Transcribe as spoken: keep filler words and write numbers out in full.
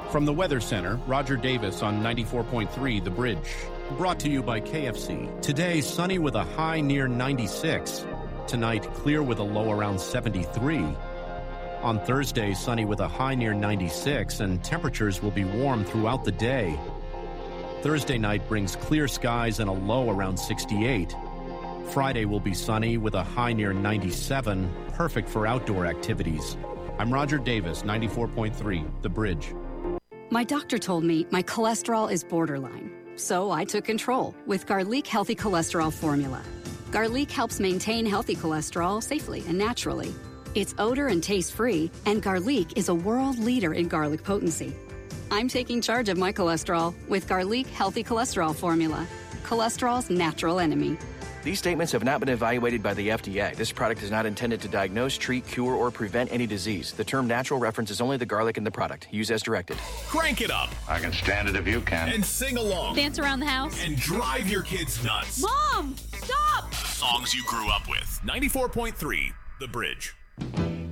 From the Weather Center, Roger Davis on ninety-four point three The Bridge. Brought to you by K F C. Today, sunny with a high near ninety-six. Tonight, clear with a low around seventy-three. On Thursday, sunny with a high near ninety-six, and temperatures will be warm throughout the day. Thursday night brings clear skies and a low around sixty-eight. Friday will be sunny with a high near ninety-seven, perfect for outdoor activities. I'm Roger Davis, ninety-four point three The Bridge. My doctor told me my cholesterol is borderline, so I took control with Garlic Healthy Cholesterol Formula. Garlic helps maintain healthy cholesterol safely and naturally. It's odor and taste-free, and Garlic is a world leader in garlic potency. I'm taking charge of my cholesterol with Garlic Healthy Cholesterol Formula, cholesterol's natural enemy. These statements have not been evaluated by the F D A. This product is not intended to diagnose, treat, cure, or prevent any disease. The term natural references only the garlic in the product. Use as directed. Crank it up. I can stand it if you can. And sing along. Dance around the house. And drive your kids nuts. Mom, stop! Songs you grew up with. ninety-four point three The Bridge.